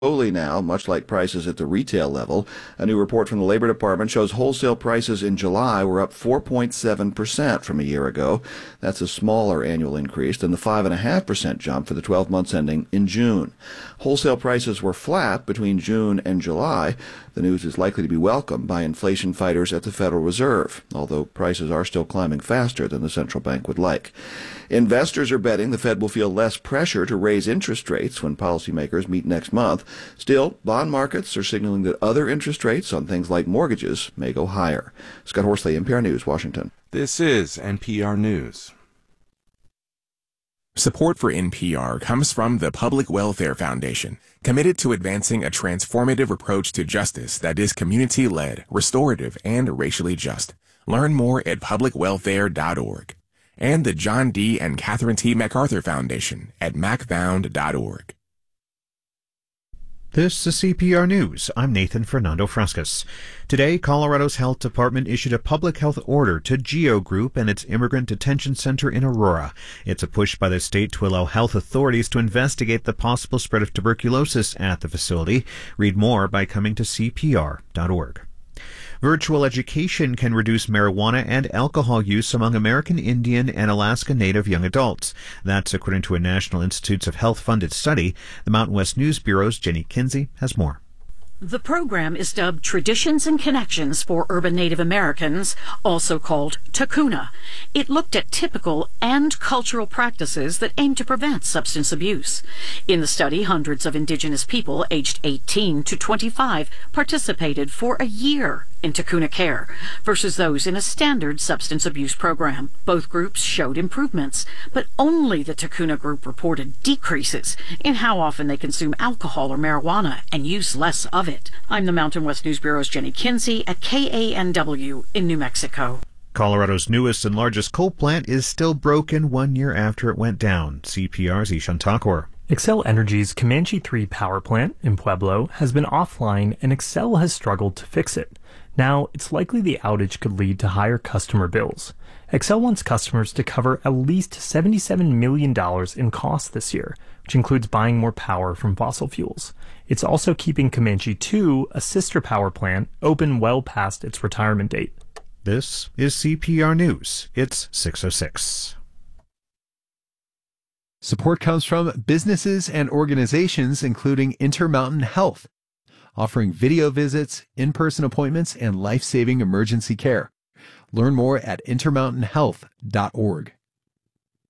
slowly now, much like prices at the retail level. A new report from the Labor Department shows wholesale prices in July were up 4.7% from a year ago. That's a smaller annual increase than the 5.5% jump for the 12 months ending in June. Wholesale prices were flat between June and July. The news is likely to be welcomed by inflation fighters at the Federal Reserve, although prices are still climbing faster than the central bank would like. Investors are betting the Fed will feel less pressure to raise interest rates when policymakers meet next month. Still, bond markets are signaling that other interest rates on things like mortgages may go higher. Scott Horsley, NPR News, Washington. This is NPR News. Support for NPR comes from the Public Welfare Foundation, committed to advancing a transformative approach to justice that is community-led, restorative, and racially just. Learn more at publicwelfare.org. And the John D. and Catherine T. MacArthur Foundation at macfound.org. This is CPR News. I'm Nathan Fernando Frascas. Today, Colorado's health department issued a public health order to GEO Group and its immigrant detention center in Aurora. It's a push by the state to allow health authorities to investigate the possible spread of tuberculosis at the facility. Read more by coming to CPR.org. Virtual education can reduce marijuana and alcohol use among American Indian and Alaska Native young adults. That's according to a National Institutes of Health funded study. The Mountain West News Bureau's Jenny Kinsey has more. The program is dubbed Traditions and Connections for Urban Native Americans, also called TACUNA. It looked at typical and cultural practices that aim to prevent substance abuse. In the study, hundreds of Indigenous people aged 18 to 25 participated for a year in TACUNA care versus those in a standard substance abuse program. Both groups showed improvements, but only the TACUNA group reported decreases in how often they consume alcohol or marijuana and use less of it. I'm the Mountain West News Bureau's Jenny Kinsey at KANW in New Mexico. Colorado's newest and largest coal plant is still broken 1 year after it went down. CPR's Ishan Thakur. Xcel Energy's Comanche 3 power plant in Pueblo has been offline, and Xcel has struggled to fix it. Now, it's likely the outage could lead to higher customer bills. Xcel wants customers to cover at least $77 million in costs this year, which includes buying more power from fossil fuels. It's also keeping Comanche 2, a sister power plant, open well past its retirement date. This is CPR News. It's 6:06. Support comes from businesses and organizations including Intermountain Health, offering video visits, in-person appointments, and life-saving emergency care. Learn more at intermountainhealth.org.